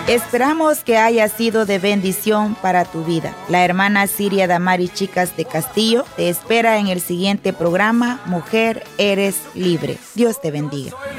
Esperamos que haya sido de bendición para tu vida. La hermana Siria Damari Chicas de Castillo te espera en el siguiente programa, Mujer, Eres Libre. Dios te bendiga.